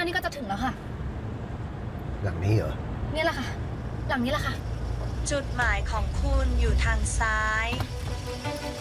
นี้ก็จะถึงแล้วค่ะหลังนี้เหรอนี่แหละค่ะหลังนี้แหละค่ะจุดหมายของคุณอยู่ทางซ้าย